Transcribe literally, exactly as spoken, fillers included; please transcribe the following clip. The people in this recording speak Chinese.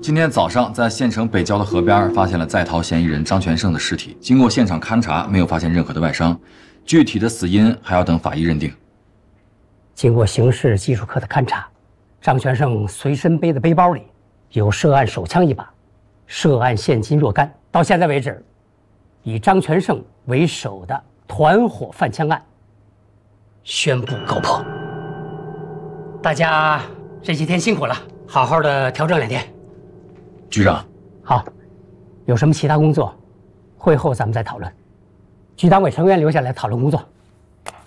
今天早上在县城北郊的河边发现了在逃嫌疑人张全胜的尸体，经过现场勘查，没有发现任何的外伤，具体的死因还要等法医认定。 经过刑事技术科的勘查，张全胜随身背的背包里有涉案手枪一把，涉案现金若干。到现在为止，以张全胜为首的团伙贩枪案宣布告破。大家这几天辛苦了，好好的调整两天。 局长， 好，有什么其他工作，会后咱们再讨论。局党委成员留下来讨论工作。